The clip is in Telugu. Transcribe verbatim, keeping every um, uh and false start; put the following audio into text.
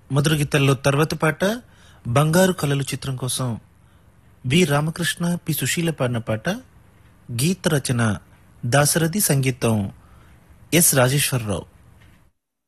మధుర గీతాల్లో తర్వాతి పాట బంగారు కలలు చిత్రం కోసం వి రామకృష్ణ పి సుశీల పాడిన పాట. గీత రచన దాశరథి, సంగీతం ఎస్ రాజేశ్వరరావు.